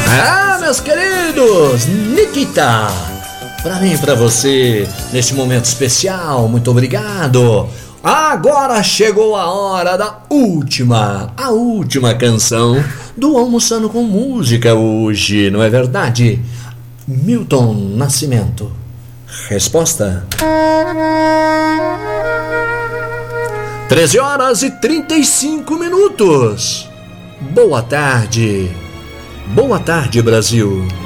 Ah, meus queridos, Nikita, pra mim e pra você, neste momento especial, muito obrigado. Agora chegou a hora da a última canção do Almoçando com Música hoje, não é verdade? Milton Nascimento. Resposta: 13h35. Boa tarde. Boa tarde, Brasil.